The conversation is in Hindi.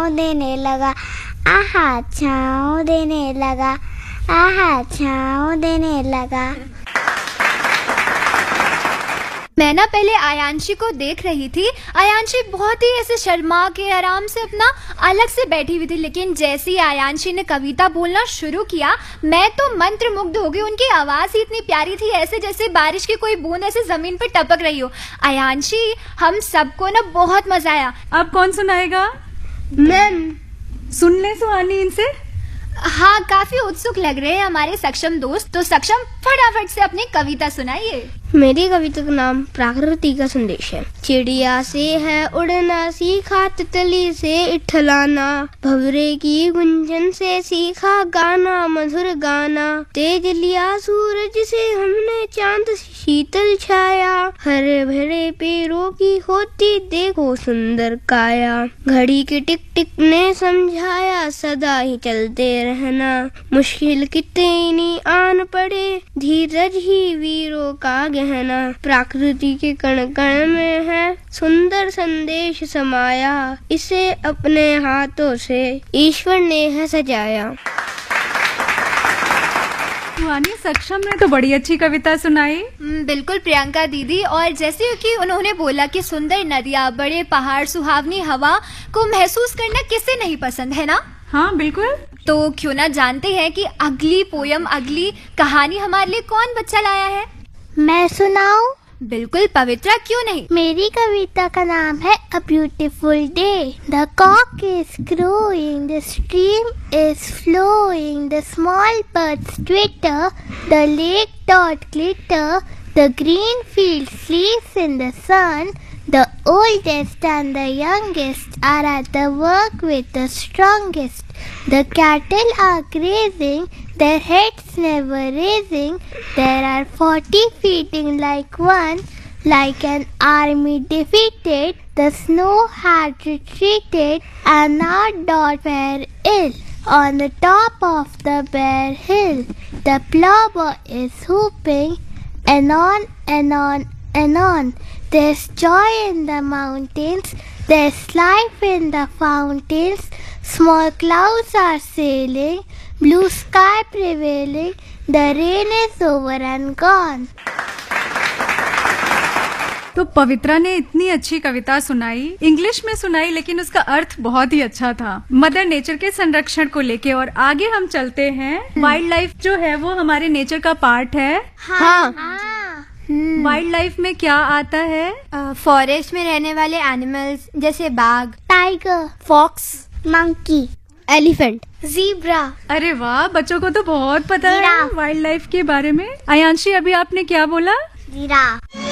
छाँव देने लगा, आहा छाँव देने लगा, आहा छाँव देने लगा। मैं ना पहले आयांशी को देख रही थी। आयांशी बहुत ही ऐसे शर्मा के आराम से अपना अलग से बैठी हुई थी, लेकिन जैसे ही आयांशी ने कविता बोलना शुरू किया मैं तो मंत्रमुग्ध हो गई। उनकी आवाज़ ही इतनी प्यारी थी, ऐसे जैसे बारिश की कोई बूंद ऐसे ज़मीन पर टपक रही हो। आयांशी, हम सबको ना बहुत मजा आया। अब कौन सुनाएगा? मैम सुन ले सुहानी इनसे। हाँ, काफी उत्सुक लग रहे हैं हमारे सक्षम दोस्त। तो सक्षम, फटाफट से अपनी कविता सुनाइए। मेरी कविता का नाम प्रकृति का संदेश है। चिड़िया से है उड़ना सीखा, तितली से इठलाना, भंवरे की गुंजन से सीखा गाना मधुर गाना, तेज लिया सूरज से हमने चांद शीतल छाया, हरे भरे पेड़ों की होती देखो सुंदर काया, घड़ी के टिक टिक ने समझाया सदा ही चलते रहना, मुश्किल कितनी आन पड़े धीरज ही वीरों का गहना, प्रकृति के कण कण में है सुंदर संदेश समाया, इसे अपने हाथों से ईश्वर ने है सजाया। सुहानी, सक्षम ने तो बड़ी अच्छी कविता सुनाई। बिल्कुल प्रियंका दीदी। और जैसे कि उन्होंने बोला कि सुंदर नदियाँ, बड़े पहाड़, सुहावनी हवा को महसूस करना किसे नहीं पसंद है ना? हाँ बिल्कुल। तो क्यों ना जानते हैं कि अगली पोयम, अगली कहानी हमारे लिए कौन बच्चा लाया है? मैं सुनाऊं? बिल्कुल पवित्रा, क्यों नहीं। मेरी कविता का नाम है A Beautiful Day। The cock is crowing, the stream is flowing, the small birds twitter, the lake dot glitter, the green field sleeps in the sun, the oldest and the youngest are at the work with the strongest, the cattle are grazing, their heads never raising, there are 40 feeding like one, like an army defeated, the snow had retreated and now doth fare ill, on the top of the bare hill, the ploughboy is whooping, anon, anon, anon, there's joy in the mountains, there's life in the fountains, small clouds are sailing, blue sky prevailing, the rain is over and gone। तो पवित्रा ने इतनी अच्छी कविता सुनाई, इंग्लिश में सुनाई, लेकिन उसका अर्थ बहुत ही अच्छा था मदर नेचर के संरक्षण को लेके। और आगे हम चलते हैं। वाइल्ड लाइफ जो है वो हमारे नेचर का पार्ट है। हाँ। वाइल्ड लाइफ में क्या आता है? फॉरेस्ट में रहने वाले एनिमल्स जैसे बाघ, tiger, fox, monkey, elephant, zebra. अरे वाह, बच्चों को तो बहुत पता है वाइल्ड लाइफ के बारे में। आयांशी, अभी आपने क्या बोला? जीराफ।